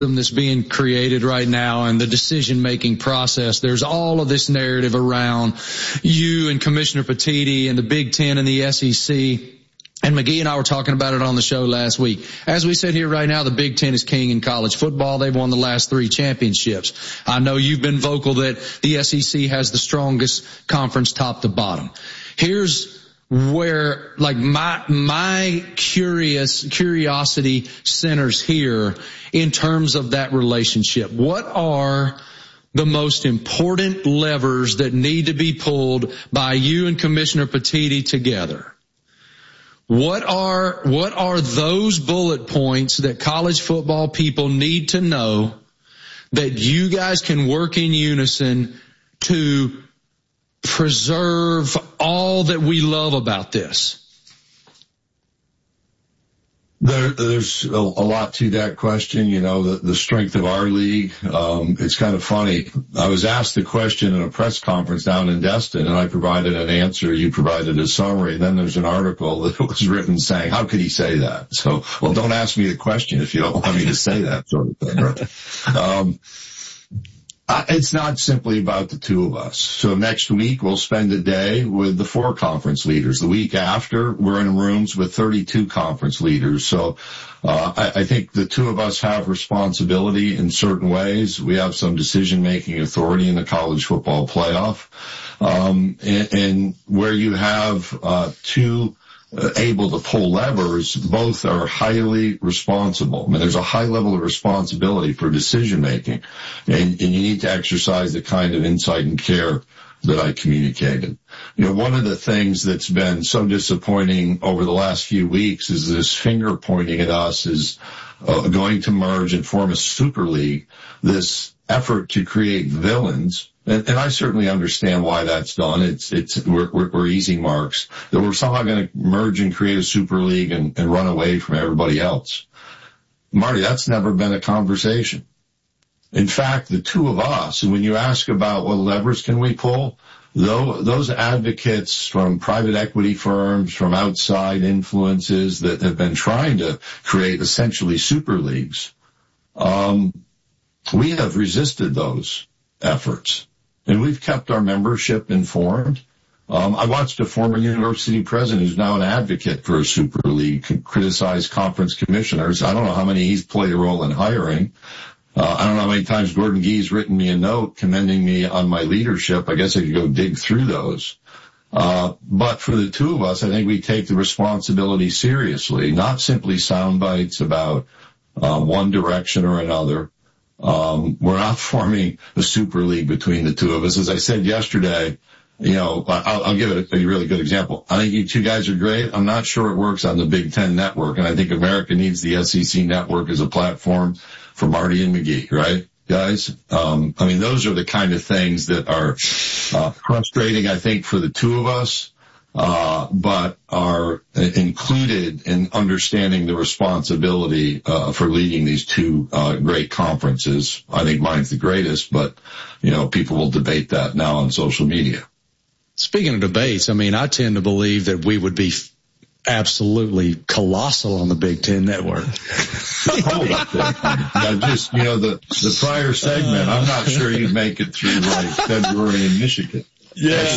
that's being created right now and the decision-making process, there's all of this narrative around you and Commissioner Petitti and the Big Ten and the SEC. And McGee and I were talking about it on the show last week. As we sit here right now, the Big Ten is king in college football. They've won the last 3 championships. I know you've been vocal that the SEC has the strongest conference top to bottom. Here's where, like, my curiosity centers here in terms of that relationship. What are the most important levers that need to be pulled by you and Commissioner Petitti together? What are those bullet points that college football people need to know that you guys can work in unison to preserve all that we love about this? There's a lot to that question. You know, the strength of our league. It's kind of funny. I was asked the question in a press conference down in Destin, and I provided an answer. You provided a summary. And then there's an article that was written saying, how could he say that? So, well, don't ask me the question if you don't want me to say that sort of thing, right? It's not simply about the two of us. So next week we'll spend a day with the 4 conference leaders. The week after, we're in rooms with 32 conference leaders. So I think the two of us have responsibility in certain ways. We have some decision-making authority in the college football playoff. And where you have two able to pull levers, both are highly responsible. I mean, there's a high level of responsibility for decision making, and you need to exercise the kind of insight and care that I communicated. You know, one of the things that's been so disappointing over the last few weeks is this finger pointing at us is going to merge and form a super league, this effort to create villains. And I certainly understand why that's done. We're easy marks that we're somehow going to merge and create a super league and run away from everybody else. Marty, that's never been a conversation. In fact, the two of us, and when you ask about what levers can we pull, those advocates from private equity firms, from outside influences that have been trying to create essentially super leagues, we have resisted those efforts. And we've kept our membership informed. I watched a former university president who's now an advocate for a super league criticize conference commissioners. I don't know how many he's played a role in hiring. I don't know how many times Gordon Gee's written me a note commending me on my leadership. I guess I could go dig through those. But for the two of us, I think we take the responsibility seriously, not simply sound bites about one direction or another. We're not forming a super league between the two of us. As I said yesterday, you know, I'll give it a really good example. I think you two guys are great. I'm not sure it works on the Big Ten network, and I think America needs the SEC network as a platform for Marty and McGee, right, guys? I mean, those are the kind of things that are frustrating, I think, for the two of us, but are included in understanding the responsibility for leading these two great conferences. I think mine's the greatest, but, you know, people will debate that now on social media. Speaking of debates, I mean, I tend to believe that we would be absolutely colossal on the Big Ten network. Hold up there. Now, just, you know, the prior segment, I'm not sure you'd make it through like February in Michigan. Yeah,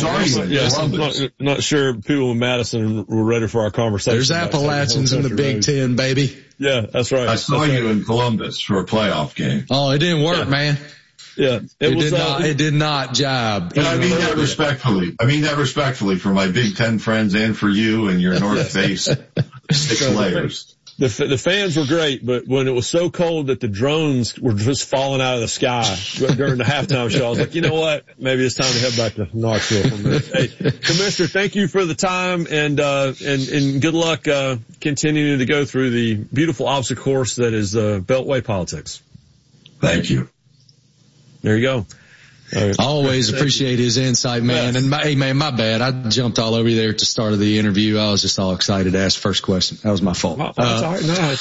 I'm not sure people in Madison were ready for our conversation. There's Appalachians in the Big Ten, baby. Yeah, that's right. I saw you in Columbus for a playoff game. Oh, it didn't work, man. Yeah, it did not jibe. And I mean that respectfully. I mean that respectfully for my Big Ten friends and for you and your North Face 6 layers. The fans were great, but when it was so cold that the drones were just falling out of the sky during the halftime show, I was like, you know what? Maybe it's time to head back to Knoxville for a minute. Hey, Commissioner, thank you for the time and good luck, continuing to go through the beautiful obstacle course that is, Beltway politics. Thank you. There you go. I always appreciate his insight, man. Yes. And my bad. I jumped all over you there at the start of the interview. I was just all excited to ask the first question. That was my fault. That's all right. No, it's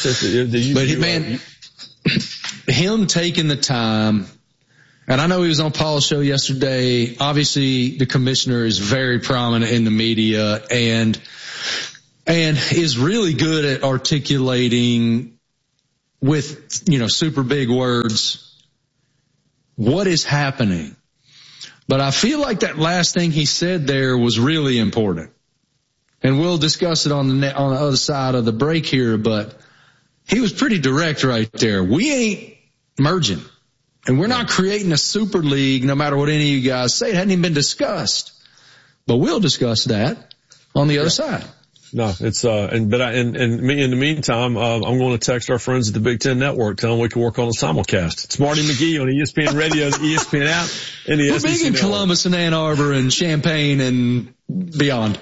just, him taking the time, and I know he was on Paul's show yesterday. Obviously, the commissioner is very prominent in the media and is really good at articulating with, super big words. What is happening? But I feel like that last thing he said there was really important. And we'll discuss it on the other side of the break here, but he was pretty direct right there. We ain't merging. And we're not creating a super league no matter what any of you guys say. It hadn't even been discussed. But we'll discuss that on the other side. No, it's, in the meantime, I'm going to text our friends at the Big Ten Network, tell them we can work on a simulcast. It's Marty McGee on ESPN Radio, the ESPN app, and the SEC big in Network. Columbus and Ann Arbor and Champaign and beyond.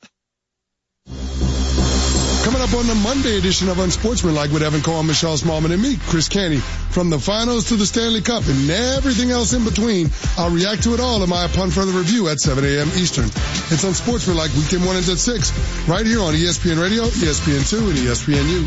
Coming up on the Monday edition of Unsportsmanlike with Evan Cohen, Michelle Smallman, and me, Chris Canty. From the finals to the Stanley Cup and everything else in between, I'll react to it all in my Upon Further Review at 7 a.m. Eastern. It's Unsportsmanlike, weekend mornings at 6, right here on ESPN Radio, ESPN2, and ESPNU.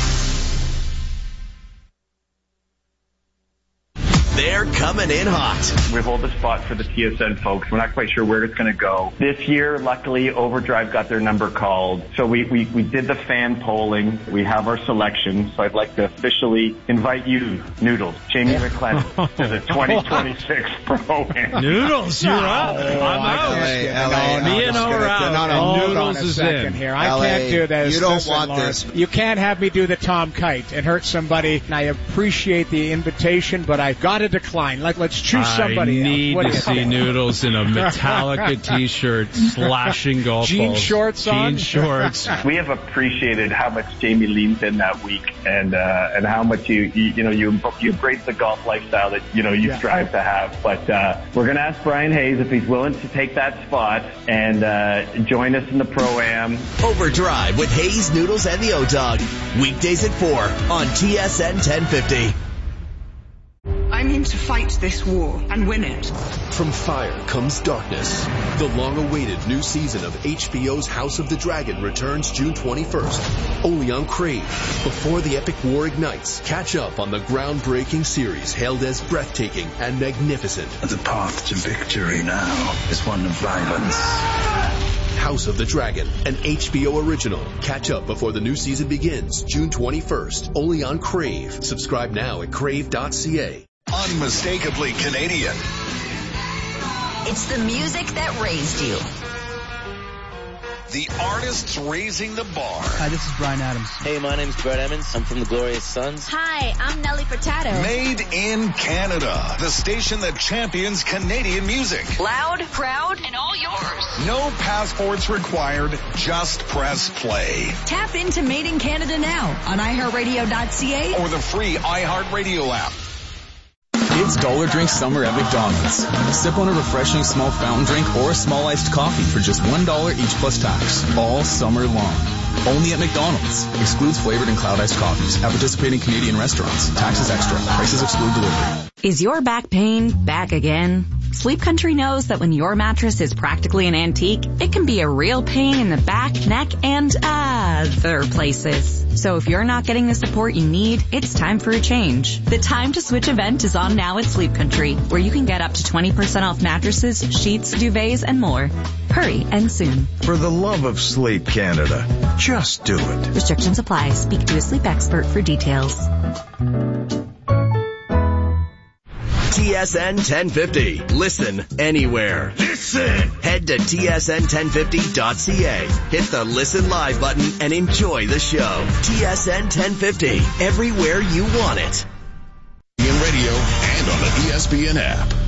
They're coming in hot. We hold the spot for the TSN folks. We're not quite sure where it's going to go. This year, luckily, Overdrive got their number called. So we did the fan polling. We have our selection. So I'd like to officially invite you, Noodles, Jamie McClennan, to the 2026 Pro-Am. Noodles, you're up. I'm out. Me and O'Reilly. Noodles is in. Here. I can't do this. You don't want this. You can't have me do the Tom Kite and hurt somebody. And I appreciate the invitation, but I've got to decline. Let's choose somebody else. I need to see Noodles in a Metallica t-shirt slashing golf balls. Jean shorts on. Jean shorts. We have appreciated how much Jamie leans in that week and how much you embrace the golf lifestyle that, you strive to have. But, we're going to ask Brian Hayes if he's willing to take that spot and, join us in the Pro-Am. Overdrive with Hayes, Noodles, and the O-Dog. Weekdays at 4 on TSN 1050. I'm in to fight this war and win it. From fire comes darkness. The long-awaited new season of HBO's House of the Dragon returns June 21st, only on Crave. Before the epic war ignites, catch up on the groundbreaking series hailed as breathtaking and magnificent. The path to victory now is one of violence. House of the Dragon, an HBO original. Catch up before the new season begins, June 21st, only on Crave. Subscribe now at crave.ca. Unmistakably Canadian. It's the music that raised you. The artists raising the bar. Hi, this is Bryan Adams. Hey, my name's Brett Emmons. I'm from the Glorious Sons. Hi, I'm Nelly Furtado. Made in Canada. The station that champions Canadian music. Loud, proud, and all yours. No passports required. Just press play. Tap into Made in Canada now on iHeartRadio.ca or the free iHeartRadio app. It's Dollar Drink Summer at McDonald's. Sip on a refreshing small fountain drink or a small iced coffee for just $1 each plus tax, all summer long. Only at McDonald's. Excludes flavored and cloud iced coffees at participating Canadian restaurants. Taxes extra. Prices exclude delivery. Is your back pain back again? Sleep Country knows that when your mattress is practically an antique, it can be a real pain in the back, neck, and other places. So if you're not getting the support you need, it's time for a change. The Time to Switch event is on now at Sleep Country, where you can get up to 20% off mattresses, sheets, duvets, and more. Hurry, and soon. For the love of Sleep Canada, just do it. Restrictions apply. Speak to a sleep expert for details. TSN 1050. Listen anywhere. Listen! Head to tsn1050.ca. Hit the Listen Live button and enjoy the show. TSN 1050. Everywhere you want it. In radio and on the ESPN app.